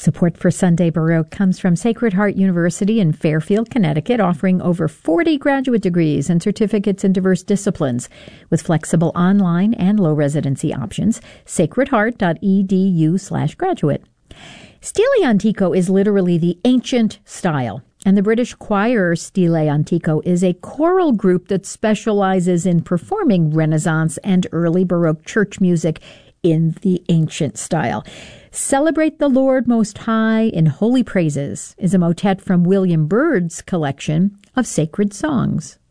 Support for Sunday Baroque comes from Sacred Heart University in Fairfield, Connecticut, offering over 40 graduate degrees and certificates in diverse disciplines with flexible online and low residency options. sacredheart.edu/graduate. Stile Antico is literally the ancient style, and the British choir Stile Antico is a choral group that specializes in performing Renaissance and early Baroque church music in the ancient style. Celebrate the Lord Most High in Holy Praises is a motet from William Byrd's collection of sacred songs.